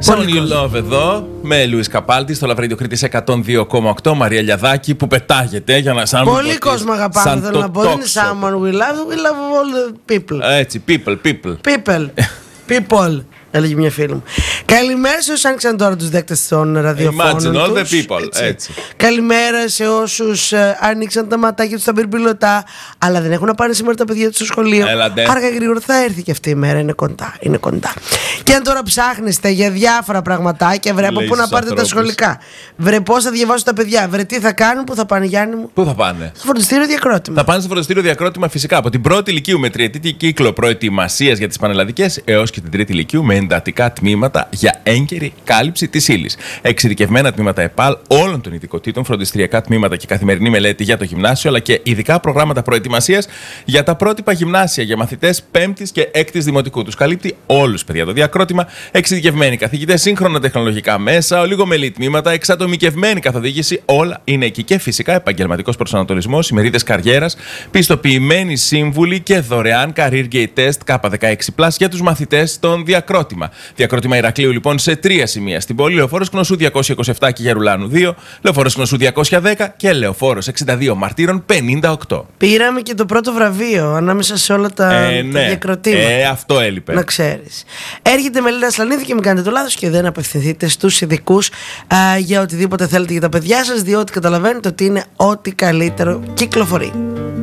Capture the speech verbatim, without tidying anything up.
Someone You Love εδώ, με Λουίς Καπάλτη στο Λαβρίδιο Κρήτης εκατόν δύο κόμμα οκτώ. Μαρία Λιαδάκη που πετάγεται για να σαν. Πολύ κόσμο αγαπάμε, θέλω να πω. Δεν είναι Someone We Love, We Love All the People. Έτσι, people, people. People. People. Έλεγε μια φίλη μου. Καλημέρα σε όσους άνοιξαν τώρα τους δέκτες των ραδιοφώνων Imagine all τους. the people. Έτσι. Έτσι. Καλημέρα σε όσους ε, άνοιξαν τα ματάκια τους στα μπιρμπιλωτά, αλλά δεν έχουν να πάνε σήμερα τα παιδιά τους στο σχολείο. Έλατε. Άργα γρήγορα θα έρθει και αυτή η μέρα. Είναι κοντά. Είναι κοντά. Και αν τώρα ψάχνεστε για διάφορα πραγματάκια, βρε από πού να πάρετε τα σχολικά. Βρε πώς θα διαβάσουν τα παιδιά. Βρε τι θα κάνουν, πού θα πάνε, Γιάννη μου. Πού θα πάνε? Στο φροντιστήριο Διακρότημα. Θα πάνε στο φροντιστήριο Διακρότημα φυσικά. Από την πρώτη ηλικίου με τριετή κύκλο προετοιμασίας για τις πανελλαδικές έως και την τρίτη ηλικίου με εντατικά τμήματα για έγκαιρη κάλυψη της ύλης. Εξειδικευμένα τμήματα ΕΠΑΛ όλων των ειδικοτήτων, φροντιστηριακά τμήματα και καθημερινή μελέτη για το γυμνάσιο, αλλά και ειδικά προγράμματα προετοιμασίας για τα πρότυπα γυμνάσια για μαθητές πέμπτης και έκτης δημοτικού. Τους καλύπτει όλους, παιδιά, το Διακρότημα. Εξειδικευμένοι καθηγητές, σύγχρονα τεχνολογικά μέσα, ολιγομελή τμήματα, εξατομικευμένη καθοδήγηση, όλα είναι εκεί. Και φυσικά επαγγελματικός προσανατολισμός, ημερίδες καριέρας, πιστοποιημένοι σύμβουλοι και δωρεάν career gate test κάπα δεκαέξι πλας για τους μαθητές των Διακρότημα. Διακρότημα Ηρακλείου λοιπόν σε τρία σημεία στην πόλη: Λεωφόρος Κνωσού διακόσια είκοσι επτά και Γερουλάνου δύο, Λεωφόρος Κνωσού διακόσια δέκα και Λεωφόρος εξήντα δύο Μαρτύρων πενήντα οκτώ. Πήραμε και το πρώτο βραβείο ανάμεσα σε όλα τα, ε, τα ναι. διακροτήματα. Ε, αυτό έλειπε. Να ξέρεις. Έρχεται η Μελίνα Σλανίδη και μην κάνετε το λάθος και δεν απευθυνθείτε στους ειδικούς α, για οτιδήποτε θέλετε για τα παιδιά σας, διότι καταλαβαίνετε ότι είναι ό,τι καλύτερο κυκλοφορεί.